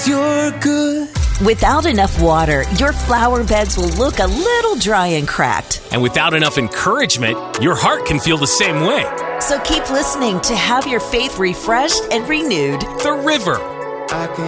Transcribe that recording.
you're good. Without enough water, your flower beds will look a little dry and cracked. And without enough encouragement, your heart can feel the same way. So keep listening to have your faith refreshed and renewed. The River. I can